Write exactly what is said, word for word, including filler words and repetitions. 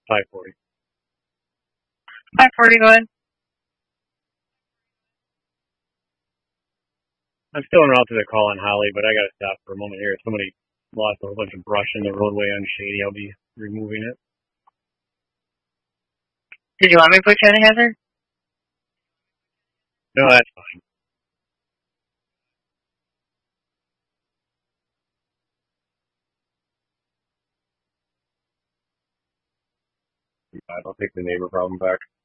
five forty. five forty, go ahead. I'm still en route to the call on Holly, but I got to stop for a moment here. Somebody lost a whole bunch of brush in the roadway on Shady. I'll be removing it. Did you want me to put you on a hazard? No, that's fine. I'll take the neighbor problem back.